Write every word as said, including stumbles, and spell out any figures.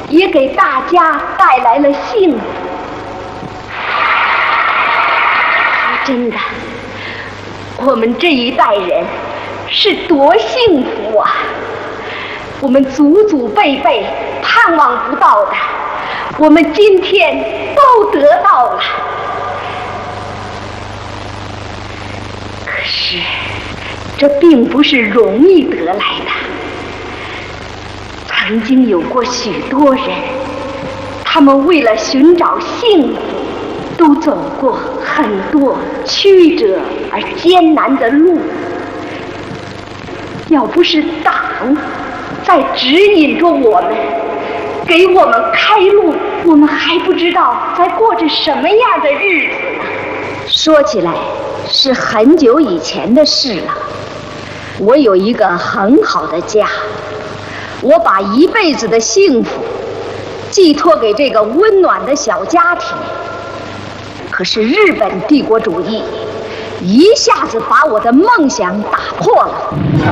也给大家带来了幸福。真的，我们这一代人是多幸福啊！我们祖祖辈辈盼望不到的，我们今天都得到了。可是，这并不是容易得来的。曾经有过许多人，他们为了寻找幸福，都走过很多曲折而艰难的路。要不是党在指引着我们，给我们开路，我们还不知道在过着什么样的日子呢。说起来是很久以前的事了。我有一个很好的家，我把一辈子的幸福寄托给这个温暖的小家庭。可是日本帝国主义一下子把我的梦想打破了。